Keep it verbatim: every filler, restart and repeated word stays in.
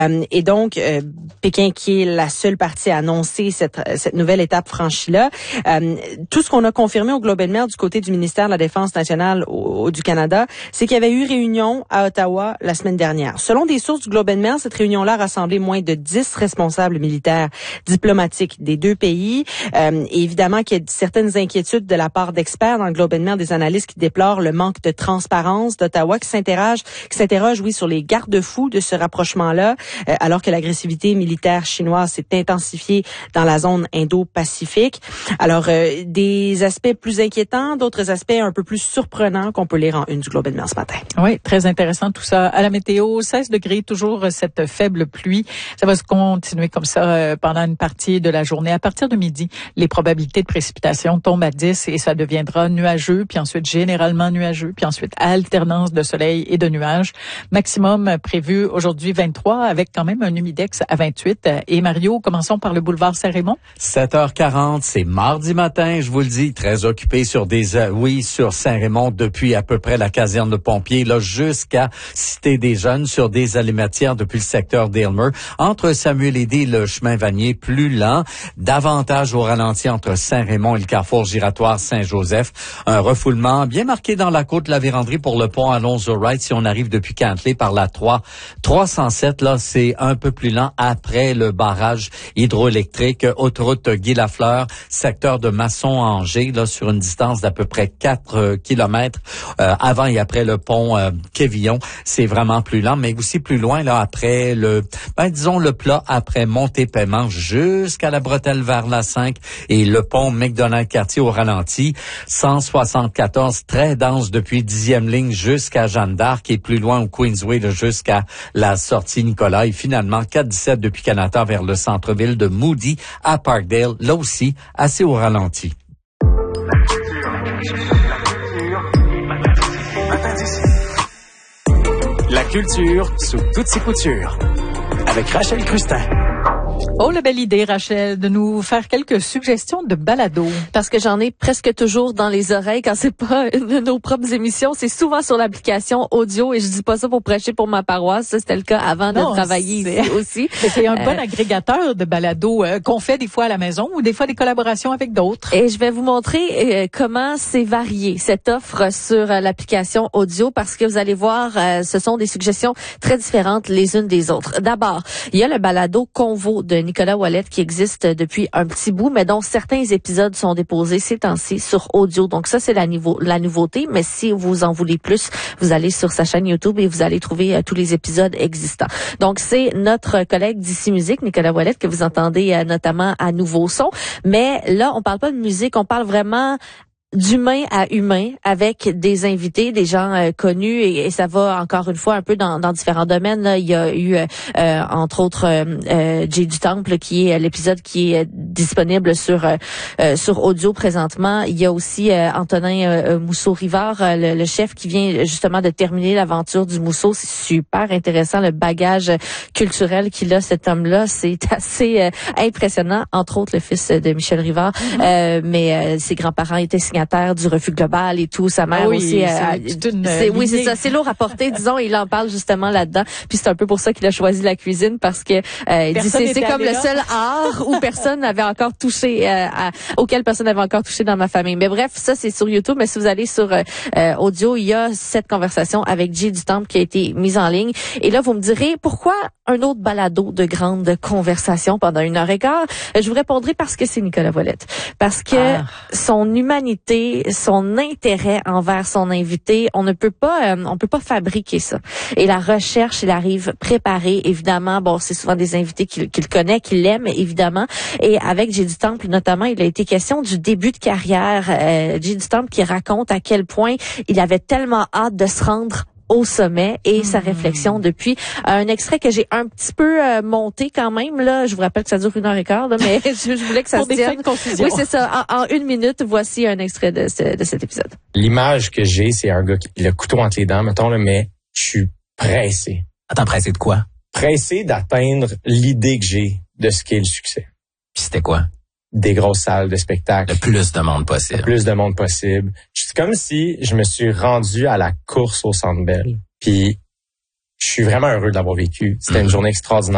Euh, et donc, euh, Pékin qui est la seule partie à annoncer cette, cette nouvelle étape franchie-là. Euh, tout ce qu'on a confirmé au Globe and Mail du côté du ministère de la Défense nationale au, au, du Canada, c'est qu'il y avait eu réunion à Ottawa la semaine dernière. Selon des sources du Globe and Mail, cette réunion-là a rassemblé moins de dix responsables militaires diplomatiques des deux pays. Euh, et évidemment qu'il y a certaines inquiétudes de la part d'experts dans le Globe and Mail, des analystes qui déplorent le manque de transparence d'Ottawa, qui s'interrogent, qui s'interrogent, oui, sur les garde-fous de ce rapprochement-là, euh, alors que l'agressivité militaire chinoise s'est intensifiée dans la zone Indo-Pacifique. Alors, euh, des aspects plus inquiétants, d'autres aspects un peu plus surprenants qu'on peut lire en une du Globe and Mail ce matin. Oui, très intéressant tout ça. À la météo, seize degrés, toujours cette faible pluie. Ça va se continuer comme ça euh, pendant une partie de la journée. À partir de midi, les probabilités de précipitation tombent à dix et ça deviendra nuageux, puis ensuite généralement nuageux, puis ensuite alternance de soleil et de nuages. Maximum prévu aujourd'hui vingt-trois avec quand même un humidex à vingt-huit. Et Mario, commençons par le boulevard Saint-Raymond. sept heures quarante, c'est mardi matin, je vous le dis, très occupé sur des, euh, oui, sur Saint-Raymond depuis à peu près la caserne de pompiers, là, jusqu'à Cité des Jeunes, sur des alimentières depuis le secteur d'Aylmer. Entre Samuel Eddy et le chemin Vanier, plus lent, davantage au ralenti entre Saint-Raymond et le carrefour giratoire Saint-Joseph. Un refoulement bien marqué dans la côte de la Vérandrie pour le pont Alonzo-Wright si on arrive depuis Cantley par la trois. trois cent sept, là, c'est un peu plus lent après le barrage hydroélectrique. Autoroute Guy Lafleur, secteur de Masson-Angers, là, sur une distance d'à peu près quatre kilomètres euh, avant et après le pont euh, Quévillon. C'est vraiment plus lent, mais aussi plus loin, là, après le, ben, disons le plat après Monté-Paiement jusqu'à la bretelle vers la cinq et le pont McDonald-Cartier au ralenti. cent soixante-quatorze, très dense depuis dixième ligne jusqu'à Jeanne d'Arc et plus loin au Queensway là, jusqu'à la sortie Nicolas. Et finalement, quatre dix-sept depuis Canada vers le centre-ville de Moody à Parkdale, là aussi assez au ralenti. La culture sous toutes ses coutures. Avec Rachel Crustin. Oh, la belle idée, Rachel, de nous faire quelques suggestions de balado. Parce que j'en ai presque toujours dans les oreilles quand c'est pas de nos propres émissions. C'est souvent sur l'application audio et je dis pas ça pour prêcher pour ma paroisse. Ça, c'était le cas avant non, de travailler c'est... ici aussi. C'est un euh... bon agrégateur de balado euh, qu'on fait des fois à la maison ou des fois des collaborations avec d'autres. Et je vais vous montrer euh, comment c'est varié, cette offre sur euh, l'application audio parce que vous allez voir, euh, ce sont des suggestions très différentes les unes des autres. D'abord, il y a le balado Convo de Nicolas Ouellet qui existe depuis un petit bout, mais dont certains épisodes sont déposés ces temps-ci sur audio. Donc ça, c'est la, niveau, la nouveauté, mais si vous en voulez plus, vous allez sur sa chaîne YouTube et vous allez trouver euh, tous les épisodes existants. Donc c'est notre collègue d'Ici Musique, Nicolas Ouellet, que vous entendez euh, notamment à Nouveau Son. Mais là, on parle pas de musique, on parle vraiment d'humain à humain avec des invités, des gens euh, connus et, et ça va encore une fois un peu dans, dans différents domaines. Là. Il y a eu euh, entre autres euh, euh, Jay du Temple qui est l'épisode qui est disponible sur euh, sur audio présentement. Il y a aussi euh, Antonin euh, Mousseau-Rivard, euh, le, le chef qui vient justement de terminer l'aventure du Mousseau. C'est super intéressant le bagage culturel qu'il a cet homme-là. C'est assez euh, impressionnant. Entre autres le fils de Michel Rivard, mm-hmm. euh, mais euh, ses grands-parents étaient signataires du refus global et tout, sa mère ah oui, aussi. C'est euh, une, c'est, oui, c'est ça, c'est lourd à porter, disons. Il en parle justement là-dedans. Puis c'est un peu pour ça qu'il a choisi la cuisine parce que euh, il dit c'est, c'est comme le seul art où personne n'avait encore touché, euh, à, auquel personne n'avait encore touché dans ma famille. Mais bref, ça c'est sur YouTube. Mais si vous allez sur euh, audio, il y a cette conversation avec Jay du Temple qui a été mise en ligne. Et là, vous me direz pourquoi un autre balado de grande conversation pendant une heure et quart. Je vous répondrai parce que c'est Nicolas Ouellet, parce que ah. son humanité, son intérêt envers son invité, on ne peut pas, euh, on peut pas fabriquer ça. Et la recherche, il arrive préparée, évidemment. Bon, c'est souvent des invités qu'il, qu'il connaît, qu'il aime, évidemment. Et avec Jay du Temple, notamment, il a été question du début de carrière. Euh, Jay du Temple qui raconte à quel point il avait tellement hâte de se rendre au sommet et mmh. sa réflexion depuis. Un extrait que j'ai un petit peu euh, monté quand même, là. Je vous rappelle que ça dure une heure et quart, là, mais je, je voulais que ça Pour se des tienne. fins de confusion. Oui, c'est ça. En, en une minute, voici un extrait de, ce, de cet épisode. L'image que j'ai, c'est un gars qui a le couteau entre les dents, mettons, là, mais je suis pressé. Attends, pressé de quoi? Pressé d'atteindre l'idée que j'ai de ce qu'est le succès. Puis c'était quoi? Des grosses salles de spectacle. Le plus de monde possible. Le plus de monde possible. C'est comme si je me suis rendu à la course au Centre Bell. Puis, je suis vraiment heureux de l'avoir vécu. C'était mmh. une journée extraordinaire.